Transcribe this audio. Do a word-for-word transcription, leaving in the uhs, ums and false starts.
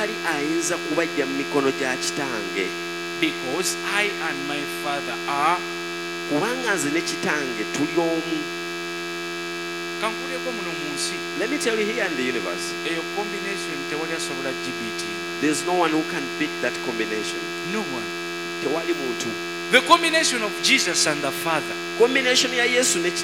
tewali ayinza kubajja mu mikono gya kitange. Because I and my Father are. Kubanga nze ne kitange tuli omu. Kankuleko muno mu nsi. Let me tell you, here in the universe, Eyo combination tewali asobola G B T. there's no one who can beat that combination. No one. Tewali muntu. The combination of Jesus and the Father Combination ya Yesu ne